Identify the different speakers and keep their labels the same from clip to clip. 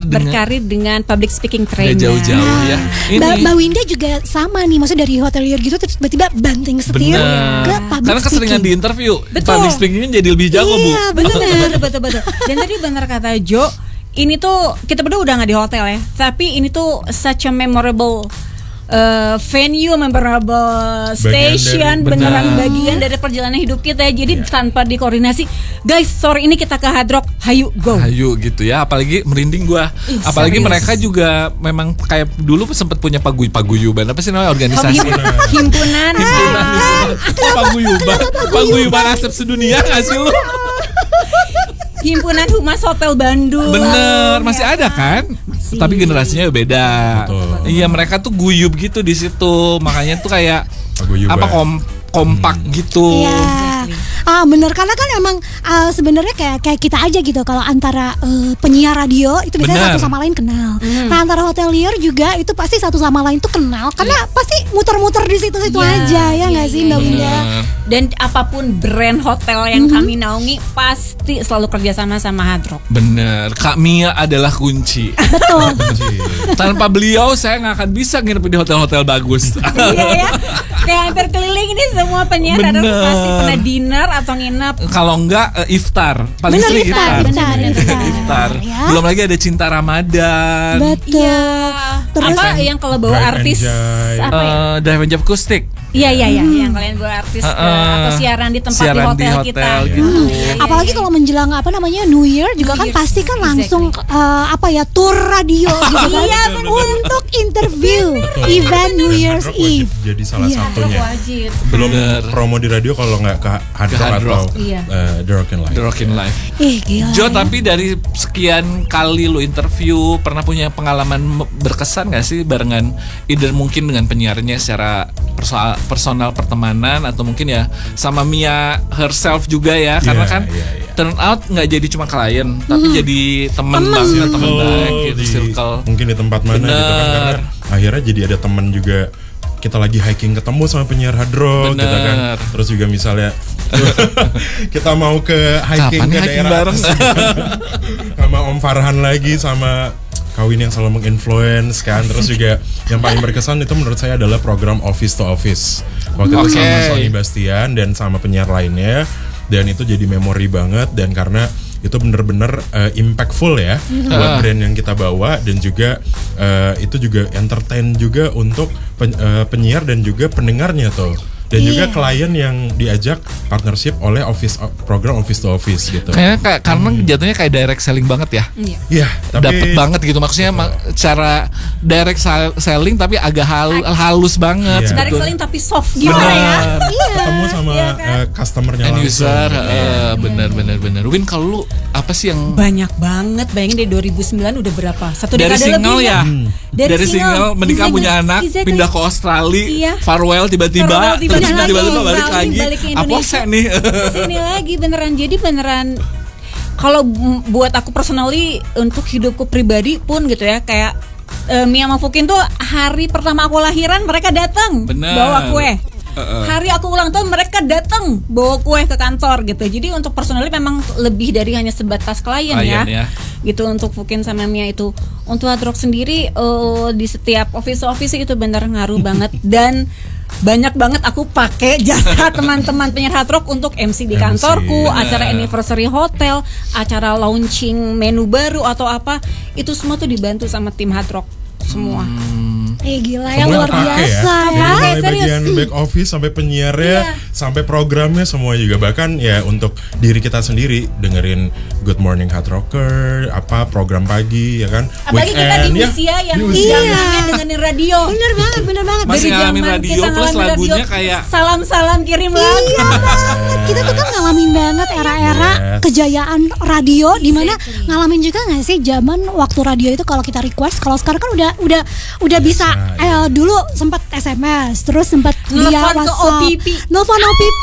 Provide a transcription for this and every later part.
Speaker 1: berkarir dengan public speaking trainer.
Speaker 2: Jauh-jauh ya.
Speaker 3: Mbak Winda juga sama nih, maksudnya dari hotelier gitu terus tiba-tiba banting setir ke public
Speaker 2: karena keseringan di interview, public speakingnya jadi lebih jago, Bu.
Speaker 1: Iya, betul. Dan tadi benar kata Jo, ini tuh kita berdua udah nggak di hotel ya, tapi ini tuh such a memorable venue, memorable station, beneran bagian dari perjalanan hidup kita ya. Jadi tanpa dikoordinasi, guys, sore ini kita ke Hard Rock, hayu go.
Speaker 2: Hayu gitu ya, apalagi merinding gua. Apalagi serius. Mereka juga memang kayak dulu sempat punya paguyuban, apa sih namanya, organisasi
Speaker 1: himpunan.
Speaker 2: Paguyuban asap sedunia nggak sih lu?
Speaker 1: Himpunan Humas Hotel Bandung.
Speaker 2: Bener, masih ada kan? Masih. Tapi generasinya beda. Betul. Iya, mereka tuh guyub gitu di situ. Makanya tuh kayak kompak gitu.
Speaker 3: Iya. Bener, karena kan emang sebenarnya kayak kita aja gitu. Kalau antara penyiar radio itu biasanya satu sama lain kenal. Nah, antara hotelier juga itu pasti satu sama lain tuh kenal karena pasti muter-muter di situ-situ aja ya nggak sih Mbak Winda?
Speaker 1: Dan apapun brand hotel yang kami naungi pasti selalu kerjasama sama Hard Rock.
Speaker 2: Bener, Kak Mia adalah kunci.
Speaker 3: Betul.
Speaker 2: Tanpa beliau saya nggak akan bisa nginep di hotel-hotel bagus.
Speaker 1: Iya ya. Kayak hampir keliling ini semua penyiar Hard Rock pasti pernah dinner atau nginep.
Speaker 2: Kalau enggak iftar, paling sering iftar.
Speaker 3: Ya.
Speaker 2: Belum lagi ada Cinta Ramadan.
Speaker 3: Betul.
Speaker 1: Ya. Terus apa yang kalau bawa artis apa ya?
Speaker 2: Drive and Job Acoustic.
Speaker 1: Iya yang kalian bawa artis atau siaran di tempat di hotel kita
Speaker 2: gitu.
Speaker 3: Apalagi kalau menjelang New Year juga kan pasti kan langsung tour radio gitu kan.
Speaker 1: Iya,
Speaker 3: untuk interview event New Year's Eve.
Speaker 4: Jadi salah satunya.
Speaker 1: Wajib.
Speaker 4: Belum promo di radio kalau nggak ke Hard Rock atau The Rockin' Life.
Speaker 3: Gila.
Speaker 2: Jo, tapi dari sekian kali lu interview, pernah punya pengalaman berkesan nggak sih barengan either mungkin dengan penyiarnya secara personal pertemanan atau mungkin ya sama Mia herself juga ya, karena kan turn out nggak jadi cuma klien tapi jadi teman banget, teman baik gitu, circle
Speaker 4: mungkin di tempat mana gitu kan, karena akhirnya jadi ada teman juga, kita lagi hiking ketemu sama penyiar Hard Rock gitu kan, terus juga misalnya kita mau ke hiking ke daerah atas, sama Om Farhan lagi, sama Kawin yang selalu menginfluence kan. Terus juga yang paling berkesan itu menurut saya adalah program Office to Office waktu itu sama Sony Bastian dan sama penyiar lainnya, dan itu jadi memori banget, dan karena itu bener-bener impactful ya buat brand yang kita bawa, dan juga itu juga entertain juga untuk penyiar dan juga pendengarnya tuh. Dan juga klien yang diajak partnership oleh program Office to Office gitu.
Speaker 2: Kayaknya karena jatuhnya kayak direct selling banget ya.
Speaker 4: Iya, tapi
Speaker 2: dapet banget gitu, maksudnya cara direct selling tapi agak halus banget.
Speaker 1: Direct selling tapi soft gimana ya?
Speaker 4: Ketemu sama customernya
Speaker 2: end
Speaker 4: langsung.
Speaker 2: User, bener. Win, kalau lu apa sih yang
Speaker 1: banyak banget? Bayangin dari 2009 udah berapa? Satu
Speaker 2: dari
Speaker 1: dekade
Speaker 2: single
Speaker 1: lebih
Speaker 2: ya? Dari single menikah punya anak, pindah ke Australia, farewell tiba-tiba balik lagi. Apa sih nih?
Speaker 1: Sini lagi beneran. Jadi beneran kalau buat aku personally, untuk hidupku pribadi pun gitu ya, kayak Mia sama Fukin tuh hari pertama aku lahiran mereka datang bawa kue. Hari aku ulang tahun mereka datang bawa kue ke kantor gitu. Jadi untuk personally memang lebih dari hanya sebatas klien ya. Gitu untuk Fukin sama Mia itu. Untuk Hard Rock sendiri di setiap office itu benar ngaruh banget, dan banyak banget aku pakai jasa teman-teman penyiar Hard Rock untuk MC di kantorku, acara anniversary hotel, acara launching menu baru atau apa, itu semua tuh dibantu sama tim Hard Rock semua.
Speaker 3: Gila yang luar biasa ya.
Speaker 4: Mulai bagian back office sampai penyiarnya, sampai programnya semua juga, bahkan ya untuk diri kita sendiri dengerin Good Morning Hard Rocker, apa program pagi ya kan.
Speaker 1: Apalagi kita di usia yang zamannya dengerin radio.
Speaker 3: Bener banget.
Speaker 2: Masih ngalamin radio plus lagunya kayak
Speaker 1: salam kirim lagu.
Speaker 3: Iya banget. Kita tuh kan ngalamin banget era-era kejayaan radio, dimana ngalamin juga nggak sih zaman waktu radio itu kalau kita request, kalau sekarang kan udah bisa dulu sempat SMS, terus sempat via WhatsApp, nelfon OPP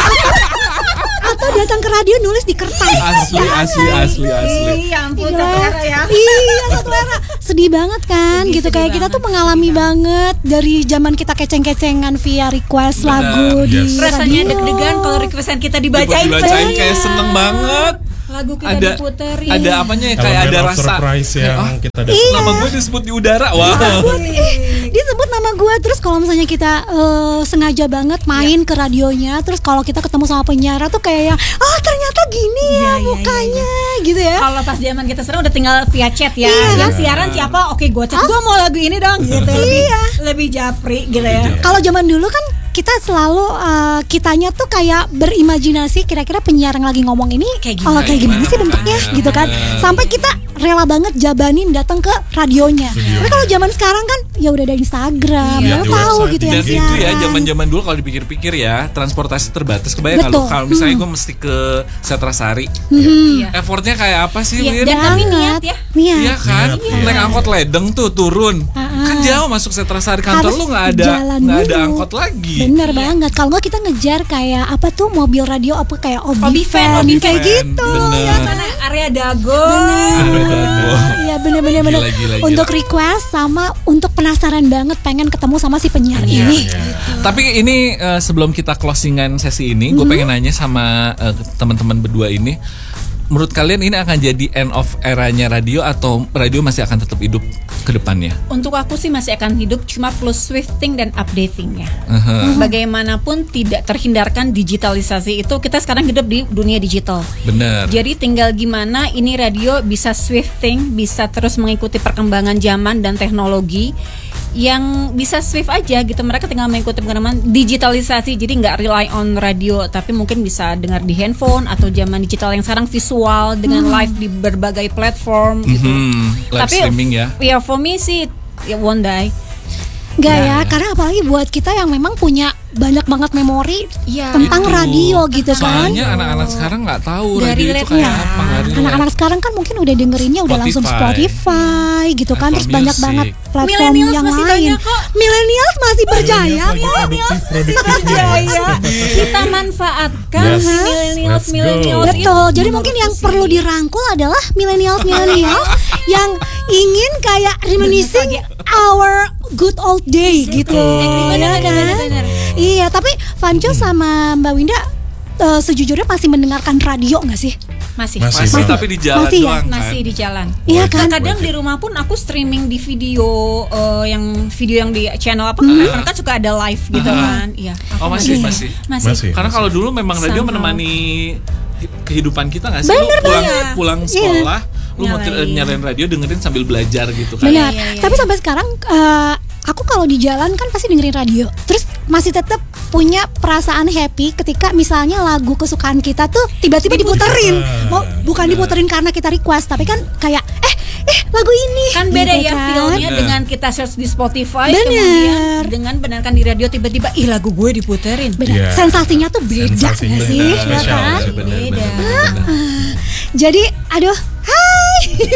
Speaker 3: atau datang ke radio nulis di kertas.
Speaker 2: Asli.
Speaker 1: Iya ampun, satu era ya.
Speaker 3: Iya, satu era. Sedih banget kan gitu, kayak kita tuh mengalami banget dari zaman kita keceng-kecengan via request lagu di
Speaker 1: rasanya
Speaker 3: radio.
Speaker 1: deg-degan kalau requestan kita dibacain
Speaker 2: kayak seneng banget.
Speaker 1: lagu kita diputerin.
Speaker 2: Ada apanya ya, kayak ada rasa
Speaker 4: surprise yang kita dapat.
Speaker 2: Nama gue disebut di udara. Wah.
Speaker 3: Disebut nama gue. Terus kalau misalnya kita sengaja banget main ke radionya, terus kalau kita ketemu sama penyiar tuh kayak yang ternyata gini ya mukanya gitu ya.
Speaker 1: Kalau pas zaman kita sekarang udah tinggal via chat ya. Yang siaran siapa? Oke, gue chat. Gue mau lagu ini dong gitu. Lebih japri gitu ya.
Speaker 3: Kalau zaman dulu kan kita selalu kitanya tuh kayak berimajinasi kira-kira penyiar yang lagi ngomong ini kayak gimana sih bentuknya gitu kan, sampai kita rela banget jabanin datang ke radionya. Tapi kalau zaman sekarang kan ya udah ada Instagram, lo tahu gitu ya.
Speaker 2: Dan itu ya zaman dulu kalau dipikir-pikir ya, transportasi terbatas. Kebayang kalau misalnya gue mesti ke Setrasari, effortnya kayak apa sih?
Speaker 1: Dan tapi niat ya.
Speaker 2: Iya kan, naik angkot ledeng tuh turun, kan jauh masuk Setrasari, kantor lu nggak ada angkot lagi.
Speaker 3: Bener banget. Kalau nggak kita ngejar kayak apa tuh mobil radio apa kayak Obi fan kayak gitu.
Speaker 1: Ya mana area Dago.
Speaker 3: Iya bener. Untuk request sama untuk penasaran banget pengen ketemu sama si penyiar ini.
Speaker 2: Tapi ini sebelum kita closingan sesi ini, gue pengen nanya sama teman-teman berdua ini. Menurut kalian ini akan jadi end of eranya radio atau radio masih akan tetap hidup ke depannya?
Speaker 1: Untuk aku sih masih akan hidup, cuma plus swifting dan updatingnya. Bagaimanapun tidak terhindarkan digitalisasi itu, kita sekarang hidup di dunia digital.
Speaker 2: Benar.
Speaker 1: Jadi tinggal gimana ini radio bisa swifting, bisa terus mengikuti perkembangan zaman dan teknologi yang bisa swift aja gitu. Mereka tinggal mengikuti perkembangan digitalisasi, jadi nggak rely on radio, tapi mungkin bisa dengar di handphone atau zaman digital yang sekarang visual dengan live di berbagai platform gitu.
Speaker 2: Live
Speaker 1: tapi
Speaker 2: streaming ya.
Speaker 1: Ya for me sih won't die.
Speaker 3: Enggak ya, karena apalagi buat kita yang memang punya banyak banget memori tentang radio gitu kan.
Speaker 2: Soalnya anak-anak sekarang nggak tahu
Speaker 1: dari
Speaker 2: radio itu kayak apa.
Speaker 3: Anak-anak sekarang kan mungkin udah dengerinnya udah langsung Spotify gitu kan, terus banyak banget platform yang lain. Millennials masih berjaya.
Speaker 1: Kita manfaatkan millennials
Speaker 3: betul. Jadi mungkin yang perlu dirangkul adalah millennials yang ingin kayak reminiscing our good old day gitu.
Speaker 1: Benar.
Speaker 3: Iya, tapi Vanco sama Mbak Winda sejujurnya masih mendengarkan radio nggak sih?
Speaker 1: Masih
Speaker 2: tapi di jalan doang kan?
Speaker 1: Masih di jalan.
Speaker 3: Iya kan?
Speaker 1: Kadang di rumah pun aku streaming di video yang di channel apa kan suka ada live gitu kan. Iya.
Speaker 2: Masih. Karena kalau dulu memang radio menemani kehidupan kita nggak sih? Lu pulang sekolah, lu mau nyalain radio dengerin sambil belajar gitu kan.
Speaker 3: Benar. Tapi sampai sekarang aku kalau di jalan kan pasti dengerin radio. Terus masih tetap punya perasaan happy ketika misalnya lagu kesukaan kita tuh tiba-tiba diputerin. Bukan diputerin karena kita request, tapi kan kayak lagu ini
Speaker 1: kan beda
Speaker 3: gitu
Speaker 1: ya
Speaker 3: kan?
Speaker 1: feelnya dengan kita search di Spotify. Kemudian dengan benarkan di radio tiba-tiba lagu gue diputerin.
Speaker 3: Beda. Sensasinya tuh beda gak sih?
Speaker 2: Spesial,
Speaker 1: beda.
Speaker 3: Jadi aduh, hai.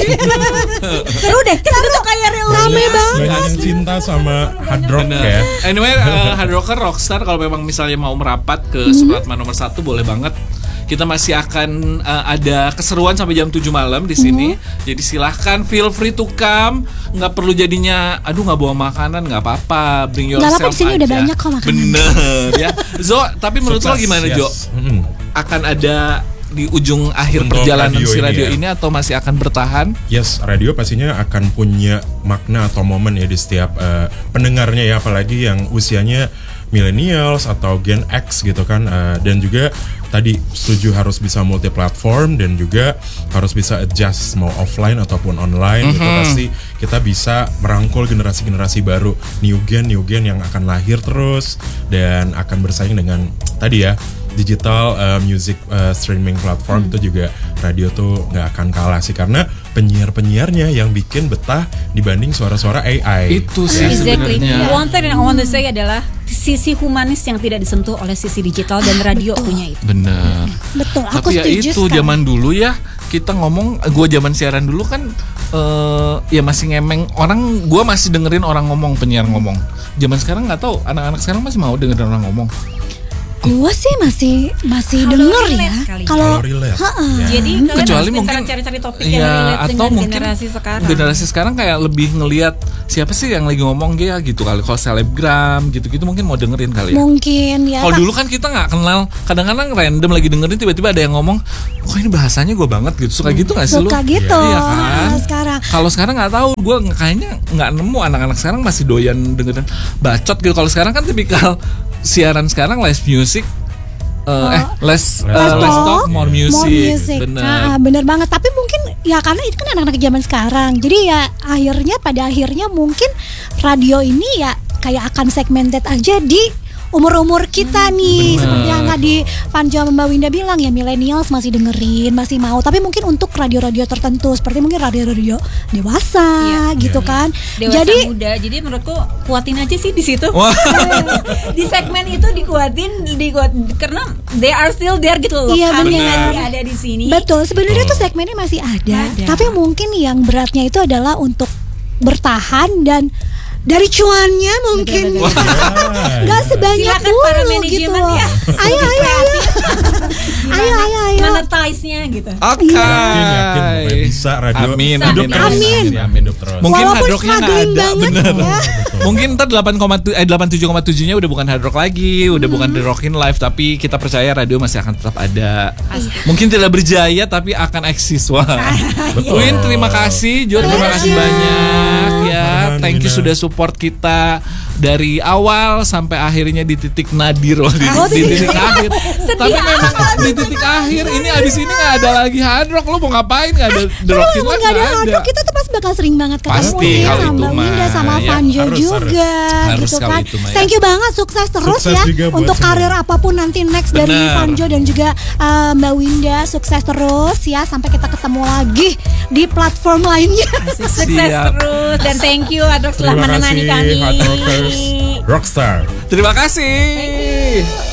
Speaker 1: Seru deh. Kita tuh kayak
Speaker 3: rame banget.
Speaker 4: Banyak yang cinta sama hard rock ya.
Speaker 2: Anyway, hard rocker, rockstar kalau memang misalnya mau merapat ke Supratman nomor 1 boleh banget. Kita masih akan ada keseruan sampai jam 7 malam di sini. Jadi silahkan feel free to come. Nggak perlu jadinya aduh nggak bawa makanan, nggak apa-apa. Bring yourself
Speaker 3: apa-apa, di sini
Speaker 2: aja.
Speaker 3: udah banyak kok makanan.
Speaker 2: Bener ya. Zo, tapi menurut lo gimana Jo? Akan ada di ujung akhir
Speaker 4: untuk
Speaker 2: perjalanan si radio
Speaker 4: ya.
Speaker 2: ini atau masih akan bertahan?
Speaker 4: Yes, radio pastinya akan punya makna atau momen ya di setiap pendengarnya ya, apalagi yang usianya millennials atau Gen X gitu kan, dan juga tadi setuju harus bisa multi platform dan juga harus bisa adjust mau offline ataupun online. Itu pasti kita bisa merangkul generasi-generasi baru, new gen yang akan lahir terus dan akan bersaing dengan tadi ya digital music streaming platform. Itu juga radio tuh nggak akan kalah sih, karena penyiar-penyiarnya yang bikin betah dibanding suara-suara AI.
Speaker 2: Itu sih sebenarnya.
Speaker 1: One thing yang I want to say adalah sisi humanis yang tidak disentuh oleh sisi digital dan radio punya itu.
Speaker 2: Benar.
Speaker 3: Betul. Aku
Speaker 2: tapi ya
Speaker 3: setuju
Speaker 2: itu
Speaker 3: sekali.
Speaker 2: zaman dulu ya kita ngomong, gue zaman siaran dulu kan ya masih ngemeng orang, gue masih dengerin orang ngomong, penyiar ngomong. Zaman sekarang nggak tahu, anak-anak sekarang masih mau dengerin orang ngomong.
Speaker 3: Gue sih masih denger ya. Kalau
Speaker 4: relate.
Speaker 1: Jadi kalian
Speaker 2: kecuali
Speaker 1: harus
Speaker 2: mungkin
Speaker 1: pintar cari-cari topik yang
Speaker 2: ya,
Speaker 1: relate
Speaker 2: atau
Speaker 1: dengan
Speaker 2: mungkin
Speaker 1: generasi sekarang.
Speaker 2: generasi sekarang kayak lebih ngelihat siapa sih yang lagi ngomong dia gitu kali. Kalau selebgram gitu-gitu mungkin mau dengerin kali ya.
Speaker 3: mungkin ya.
Speaker 2: Kalau dulu kan kita nggak kenal, kadang-kadang random lagi dengerin tiba-tiba ada yang ngomong, kok ini bahasanya gue banget gitu, suka gitu nggak sih lu?
Speaker 3: Suka gitu.
Speaker 2: Iya kan?
Speaker 3: Sekarang.
Speaker 2: Kalau sekarang nggak tahu, gue kayaknya nggak nemu anak-anak sekarang masih doyan dengerin bacot gitu. Kalau sekarang kan tipikal siaran sekarang less music. Less talk, more music.
Speaker 3: Bener banget. Tapi mungkin ya karena itu kan anak-anak zaman sekarang. Jadi ya pada akhirnya mungkin radio ini ya kayak akan segmented aja di umur-umur kita nih. Seperti yang tadi Vanjo sama Mbak Winda bilang ya, millennials masih dengerin, masih mau. Tapi mungkin untuk radio-radio tertentu seperti mungkin radio-radio dewasa gitu kan.
Speaker 1: Dewasa muda. Jadi menurutku kuatin aja sih di situ. Di segmen itu dikuatin karena they are still there gitu loh.
Speaker 3: Iya,
Speaker 1: kami
Speaker 3: benar.
Speaker 1: masih ada di sini.
Speaker 3: Betul. Sebenarnya tuh segmennya masih ada. Tapi mungkin yang beratnya itu adalah untuk bertahan dan dari cuannya mungkin nggak sebanyak
Speaker 1: silakan
Speaker 3: dulu
Speaker 1: para
Speaker 3: gitu
Speaker 1: manajemen
Speaker 3: loh.
Speaker 1: ya.
Speaker 3: Ayo
Speaker 1: monetize-nya gitu.
Speaker 2: Oke.
Speaker 4: Yakin bisa radio.
Speaker 2: Amin.
Speaker 4: Hidup terus.
Speaker 2: Mungkin
Speaker 3: Walaupun
Speaker 2: hard rocknya nggak
Speaker 3: struggling
Speaker 2: ada,
Speaker 3: banget
Speaker 2: bener.
Speaker 3: ya.
Speaker 2: Mungkin ntar 87,7-nya udah bukan hard rock lagi, udah bukan The Rockin' Live, tapi kita percaya radio masih akan tetap ada. Mungkin tidak berjaya tapi akan eksis. Wah. Win, terima kasih. Jo, terima kasih banyak ya. Thank you sudah support kita dari awal sampai akhirnya di titik nadir, di titik akhir. Tapi memang di titik akhir ini abis ini nggak ada lagi hard rock, lo mau ngapain? Nggak ada The Rockin' Live,
Speaker 3: nggak ada hard rock, kita tuh pasti bakal sering banget ketemu
Speaker 2: pasti,
Speaker 3: sih
Speaker 2: kalau
Speaker 3: sama
Speaker 2: itu
Speaker 3: Mbak Winda sama
Speaker 2: mah, ya.
Speaker 3: Vanjo juga
Speaker 2: Harus
Speaker 3: gitu
Speaker 2: kalau
Speaker 3: kan.
Speaker 2: itu mah, ya.
Speaker 3: Thank you banget, sukses terus
Speaker 4: Sukses
Speaker 3: ya
Speaker 4: juga buat
Speaker 3: untuk
Speaker 4: semua.
Speaker 3: karir apapun nanti next dari
Speaker 2: Bener.
Speaker 3: Vanjo dan juga Mbak Winda, sukses terus ya sampai kita ketemu lagi di platform lainnya.
Speaker 1: Sukses
Speaker 2: Siap.
Speaker 1: terus dan thank you Adok telah
Speaker 4: Terima
Speaker 1: menemani
Speaker 4: kasih,
Speaker 1: kami.
Speaker 4: Hard Rockers Rockstar.
Speaker 2: Terima kasih.